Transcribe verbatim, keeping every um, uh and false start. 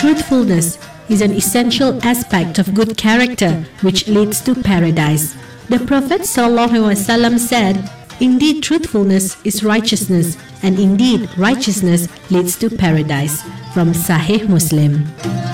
Truthfulness is an essential aspect of good character which leads to paradise. The Prophet ﷺ said, "Indeed, truthfulness is righteousness, and indeed, righteousness leads to paradise." From Sahih Muslim.